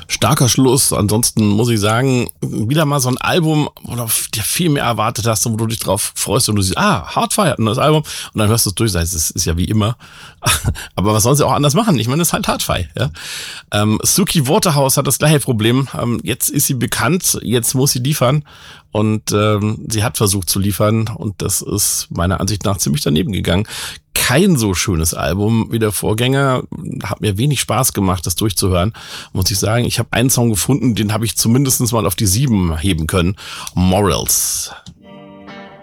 Starker Schluss. Ansonsten muss ich sagen, wieder mal so ein Album, wo du dir viel mehr erwartet hast und wo du dich drauf freust und du siehst, Hardfire hat ein neues Album und dann hörst du es durch, das ist ja wie immer. Aber was sollen sie auch anders machen? Ich meine, das ist halt Hardfire. Ja? Suki Waterhouse hat das gleiche Problem. Jetzt ist sie bekannt, jetzt muss sie liefern und sie hat versucht zu liefern und das ist meiner Ansicht nach ziemlich daneben gegangen. Kein so schönes Album wie der Vorgänger, hat mir wenig Spaß gemacht, das durchzuhören, muss ich sagen. Ich habe einen Song gefunden, den habe ich zumindest mal auf die 7 heben können. Morals.